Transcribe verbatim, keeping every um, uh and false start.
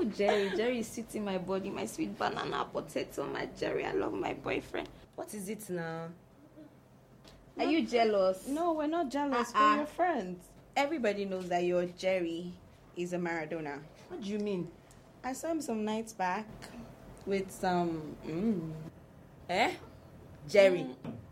Oh, Jerry. Jerry is sweet in my body. My sweet banana potato, my Jerry. I love my boyfriend. What is it now? Are you jealous? No, we're not jealous. Uh-uh. We're your friends. Everybody knows that your Jerry is a Maradona. What do you mean? I saw him some nights back with some... Mm. Eh? Jerry. Mm.